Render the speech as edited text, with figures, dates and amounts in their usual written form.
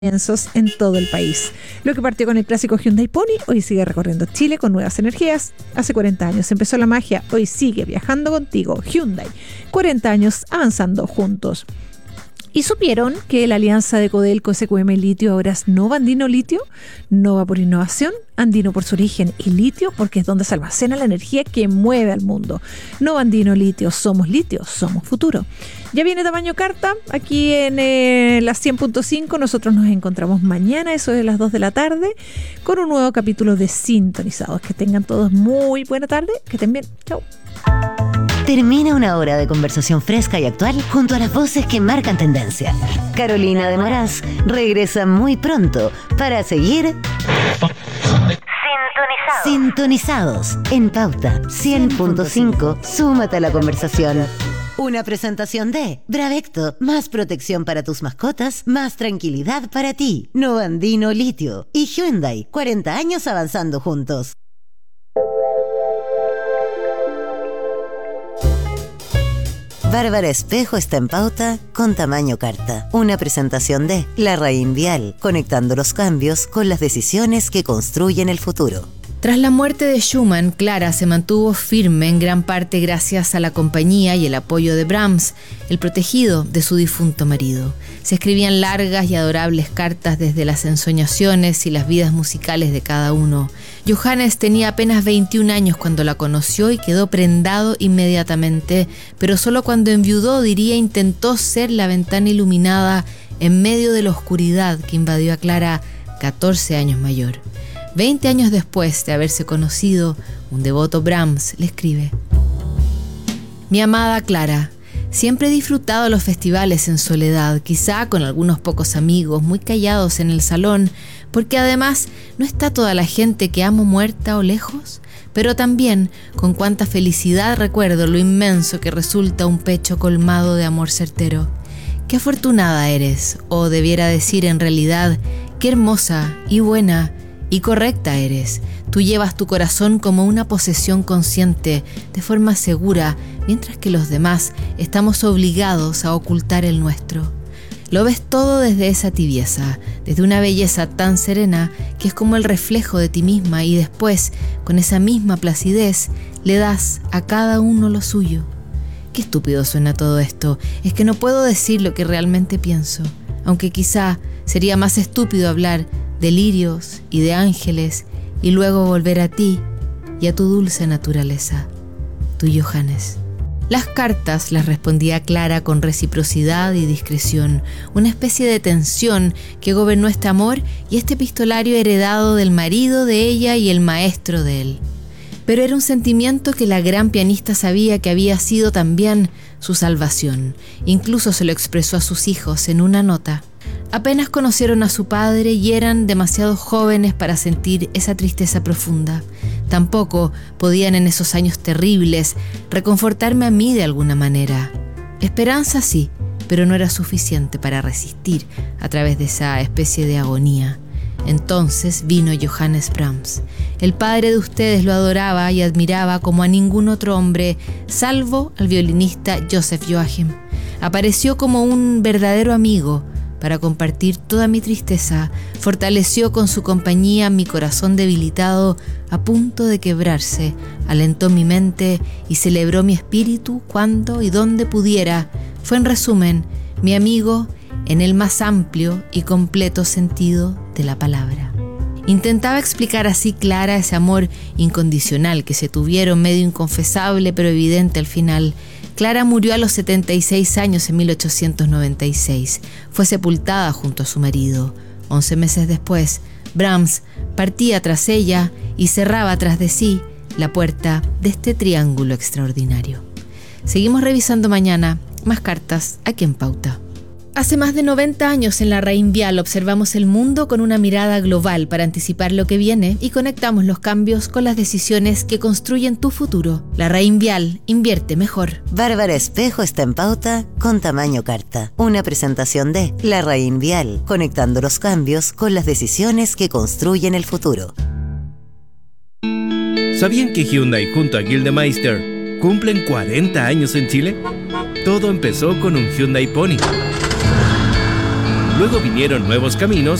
en todo el país. Lo que partió con el clásico Hyundai Pony, hoy sigue recorriendo Chile con nuevas energías. Hace 40 años empezó la magia, hoy sigue viajando contigo. Hyundai, 40 años avanzando juntos. ¿Y supieron que la alianza de Codelco SQM Litio ahora es Nova Andino Litio? Nova por innovación, Andino por su origen y Litio porque es donde se almacena la energía que mueve al mundo. Nova Andino Litio, somos futuro. Ya viene Tamaño Carta, aquí en las 100.5. Nosotros nos encontramos mañana, eso de las 2 de la tarde, con un nuevo capítulo de Sintonizados. Que tengan todos muy buena tarde, que estén bien. Chao. Termina una hora de conversación fresca y actual junto a las voces que marcan tendencia. Carolina de Moraz regresa muy pronto para seguir sintonizados en Pauta 100.5. Súmate a la conversación. Una presentación de Bravecto, más protección para tus mascotas, más tranquilidad para ti. Nova Andino Litio y Hyundai, 40 años avanzando juntos. Bárbara Espejo está en Pauta con Tamaño Carta. Una presentación de La Raín Vial, conectando los cambios con las decisiones que construyen el futuro. Tras la muerte de Schumann, Clara se mantuvo firme en gran parte gracias a la compañía y el apoyo de Brahms, el protegido de su difunto marido. Se escribían largas y adorables cartas desde las ensoñaciones y las vidas musicales de cada uno. Johannes tenía apenas 21 años cuando la conoció y quedó prendado inmediatamente, pero solo cuando enviudó, intentó ser la ventana iluminada en medio de la oscuridad que invadió a Clara, 14 años mayor. 20 años después de haberse conocido, un devoto Brahms le escribe: Mi amada Clara, siempre he disfrutado los festivales en soledad, quizá con algunos pocos amigos, muy callados en el salón, porque además no está toda la gente que amo muerta o lejos, pero también con cuánta felicidad recuerdo lo inmenso que resulta un pecho colmado de amor certero. Qué afortunada eres, o debiera decir en realidad, qué hermosa y buena y correcta eres. Tú llevas tu corazón como una posesión consciente, de forma segura, mientras que los demás estamos obligados a ocultar el nuestro. Lo ves todo desde esa tibieza, desde una belleza tan serena que es como el reflejo de ti misma, y después, con esa misma placidez, le das a cada uno lo suyo. Qué estúpido suena todo esto. Es que no puedo decir lo que realmente pienso, aunque quizá sería más estúpido hablar de lirios y de ángeles y luego volver a ti y a tu dulce naturaleza. Tu Johannes. Las cartas las respondía Clara con reciprocidad y discreción, una especie de tensión que gobernó este amor y este epistolario heredado del marido de ella y el maestro de él. Pero era un sentimiento que la gran pianista sabía que había sido también su salvación. Incluso se lo expresó a sus hijos en una nota. Apenas conocieron a su padre y eran demasiado jóvenes para sentir esa tristeza profunda. Tampoco podían en esos años terribles reconfortarme a mí de alguna manera. Esperanza sí, pero no era suficiente para resistir a través de esa especie de agonía. Entonces vino Johannes Brahms. El padre de ustedes lo adoraba y admiraba como a ningún otro hombre, salvo al violinista Joseph Joachim. Apareció como un verdadero amigo para compartir toda mi tristeza, fortaleció con su compañía mi corazón debilitado a punto de quebrarse, alentó mi mente y celebró mi espíritu cuando y donde pudiera. Fue, en resumen, mi amigo en el más amplio y completo sentido de la palabra. Intentaba explicar así Clara ese amor incondicional que se tuvieron, medio inconfesable pero evidente al final. Clara murió a los 76 años en 1896. Fue sepultada junto a su marido. 11 meses después, Brahms partía tras ella y cerraba tras de sí la puerta de este triángulo extraordinario. Seguimos revisando mañana más cartas aquí en Pauta. Hace más de 90 años en La Raín Vial observamos el mundo con una mirada global para anticipar lo que viene y conectamos los cambios con las decisiones que construyen tu futuro. La Raín Vial, invierte mejor. Bárbara Espejo está en Pauta con Tamaño Carta. Una presentación de La Raín Vial, conectando los cambios con las decisiones que construyen el futuro. ¿Sabían que Hyundai junto a Gildemeister cumplen 40 años en Chile? Todo empezó con un Hyundai Pony. Luego vinieron Nuevos Caminos